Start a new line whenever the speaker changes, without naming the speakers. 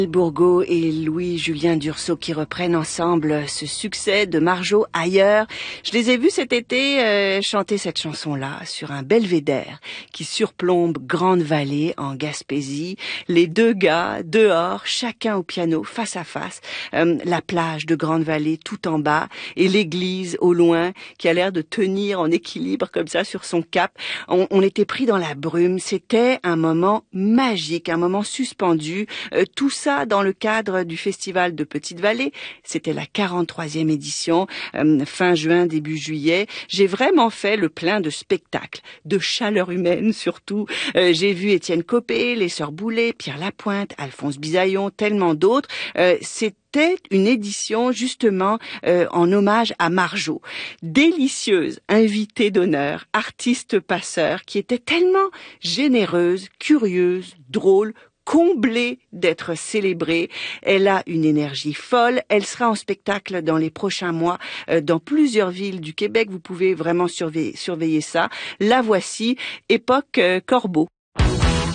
Bourgault et Louis-Julien Dursault qui reprennent ensemble ce succès de Marjo ailleurs. Je les ai vus cet été chanter cette chanson-là sur un belvédère qui surplombe Grande-Vallée en Gaspésie. Les deux gars dehors, chacun au piano, face à face. La plage de Grande-Vallée tout en bas et l'église au loin qui a l'air de tenir en équilibre comme ça sur son cap. On était pris dans la brume. C'était un moment magique, un moment suspendu. Tout ça dans le cadre du festival de Petite-Vallée. C'était la 43e édition, fin juin, début juillet. J'ai vraiment fait le plein de spectacles, de chaleur humaine surtout. J'ai vu Étienne Copé, les Sœurs Boulay, Pierre Lapointe, Alphonse Bisaillon, tellement d'autres. C'était une édition justement en hommage à Marjo. Délicieuse invitée d'honneur, artiste passeur, qui était tellement généreuse, curieuse, drôle, comblée d'être célébrée. Elle a une énergie folle. Elle sera en spectacle dans les prochains mois dans plusieurs villes du Québec. Vous pouvez vraiment surveiller ça. La voici, époque Corbeau.